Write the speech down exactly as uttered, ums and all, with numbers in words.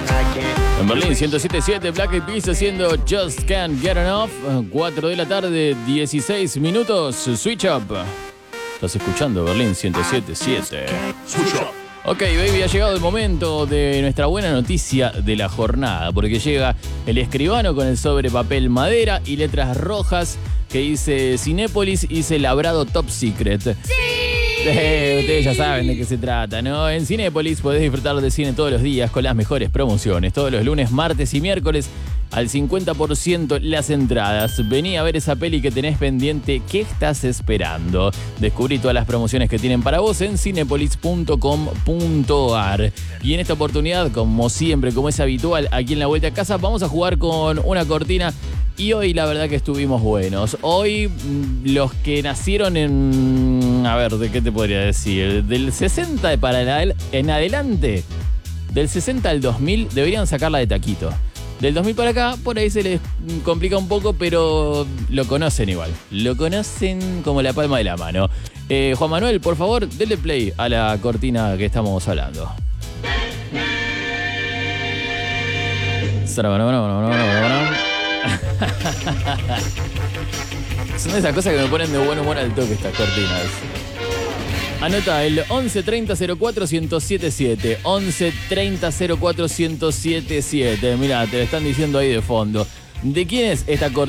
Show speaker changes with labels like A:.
A: En Berlín, ciento siete punto siete, Black Eyed Peas haciendo Just Can't Get Enough. cuatro de la tarde, dieciséis minutos. Switch Up. Estás escuchando Berlín ciento siete punto siete. Switch Up. Ok, baby, ha llegado el momento de nuestra buena noticia de la jornada, porque llega el escribano con el sobre papel madera y letras rojas que dice Cinépolis hice labrado top secret. ¡Sí! Eh, ustedes ya saben de qué se trata, ¿no? En Cinépolis podés disfrutar de cine todos los días con las mejores promociones. Todos los lunes, martes y miércoles al cincuenta por ciento las entradas. Vení a ver esa peli que tenés pendiente. ¿Qué estás esperando? Descubrí todas las promociones que tienen para vos en cinepolis punto com punto ar. Y en esta oportunidad, como siempre, como es habitual, aquí en La Vuelta a Casa, vamos a jugar con una cortina. Y hoy la verdad que estuvimos buenos. Hoy los que nacieron en... A ver, ¿de qué te podría decir? Del sesenta para la, en adelante, del sesenta al dos mil, deberían sacarla de taquito. Del dos mil para acá, por ahí se les complica un poco, pero lo conocen igual. Lo conocen como la palma de la mano. Eh, Juan Manuel, por favor, denle play a la cortina que estamos hablando. Son esas cosas que me ponen de buen humor al toque estas cortinas. Anota el once treinta cero cuatro uno cero siete siete. once treinta cero cuatro uno cero siete siete. Mirá, te lo están diciendo ahí de fondo. ¿De quién es esta cortina?